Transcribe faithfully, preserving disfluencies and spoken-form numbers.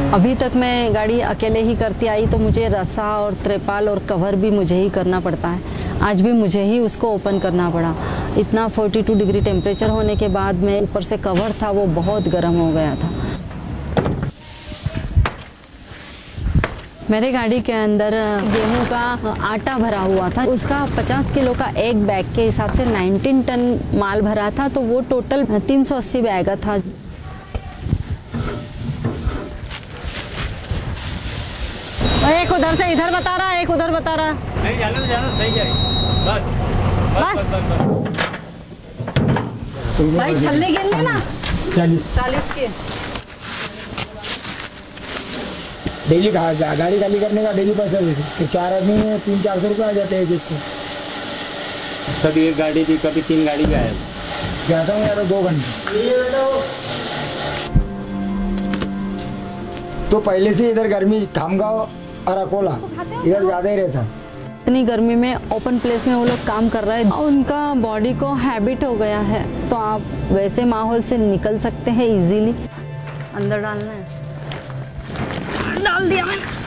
अभी तक मैं गाड़ी अकेले ही करती आई, तो मुझे रस्सा और त्रिपाल और कवर भी मुझे ही करना पड़ता है। आज भी मुझे ही उसको ओपन करना पड़ा। इतना बयालीस डिग्री टेम्परेचर होने के बाद में ऊपर से कवर था वो बहुत गर्म हो गया था। मेरे गाड़ी के अंदर गेहूं का आटा भरा हुआ था, उसका पचास किलो का एक बैग के हिसाब से उन्नीस टन माल भरा था, तो वो टोटल तीन सौ अस्सी बैग था। एक उधर से इधर बता रहा, एक उधर बता रहा। नहीं जाना जाना सही है। बस बस, बस, बस, बस। भाई छल्ले गिन लेना। चालीस चालीस के डेली गाड़ी खाली करने का डेली पैसा देते तो चार आदमी में तीन चार सौ रुपये आ जाते हैं एक को। कभी एक गाड़ी थी, कभी तीन गाड़ी भी आया। जाता हूँ यार दो घंटे। तो पहले से इधर गर्मी खामगांव और अकोला इधर ज़्यादा ही रहता। इतनी गर्मी में ओपन प्लेस में वो लोग काम कर रहे हैं, उनका बॉडी को हैबिट हो गया है, तो आप वैसे माहौल से निकल सकते हैं इजीली। अंदर डालना है, डाल दिया मैंने।